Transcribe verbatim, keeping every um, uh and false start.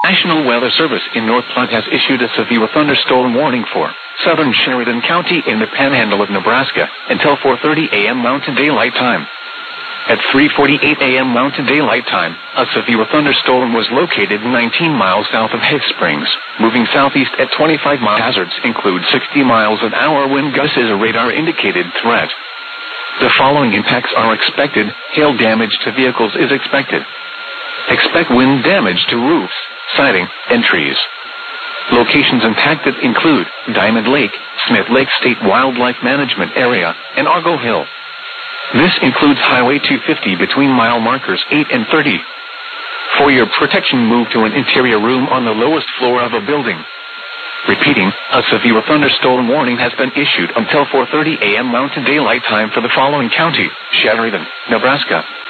National Weather Service in North Platte has issued a severe thunderstorm warning for southern Sheridan County in the panhandle of Nebraska until four thirty a.m. Mountain Daylight Time. At three forty-eight a.m. Mountain Daylight Time, a severe thunderstorm was located nineteen miles south of Hay Springs, moving southeast at twenty-five miles. Hazards include sixty miles an hour wind gusts as a radar-indicated threat. The following impacts are expected. Hail damage to vehicles is expected. Expect wind damage to roofs, siding, and trees. Locations impacted include Diamond Lake, Smith Lake State Wildlife Management Area, and Argo Hill. This includes Highway two fifty between mile markers eight and thirty. For your protection, move to an interior room on the lowest floor of a building. Repeating, a severe thunderstorm warning has been issued until four thirty a.m. Mountain Daylight Time for the following county: Sheridan, Nebraska,